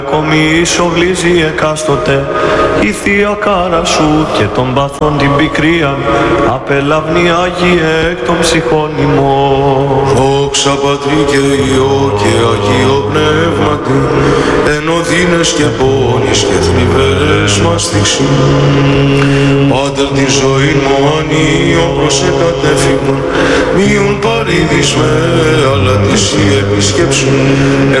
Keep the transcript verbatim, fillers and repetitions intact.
Ακόμη ισοβλίζει εκάστοτε η Θεία Κάρα σου και των παθών την πικρία απελαβνή Άγιε εκ των ψυχών ημών. Δόξα Πατρί και Υιό και Αγίο Πνεύματι, εν οδύνες και πόνης και θλιβερές μας θύξουν. Πάτερ τη ζωή μου ανίον προσεκατέφυγμα, μείον παρήδεις με, αλλά της η επισκέψουν.